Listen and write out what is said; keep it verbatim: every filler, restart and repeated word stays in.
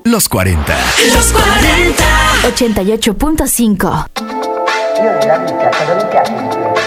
Los cuarenta. Los cuarenta. ochenta y ocho punto cinco. Io nella vita cosa mi piace di più?